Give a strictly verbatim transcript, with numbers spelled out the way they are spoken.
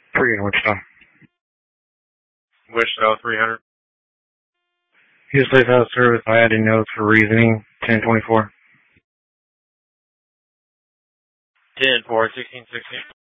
Three in Wichita. Wichita, three hundred. He just plays out of service. I added notes for reasoning. ten twenty-four. ten four, sixteen sixteen.